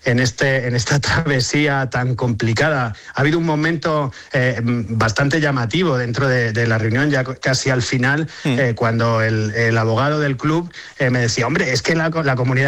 en esta travesía tan complicada. Ha habido un momento bastante llamativo dentro de la reunión, ya casi al final, cuando el abogado del club me decía, hombre, es que la comunidad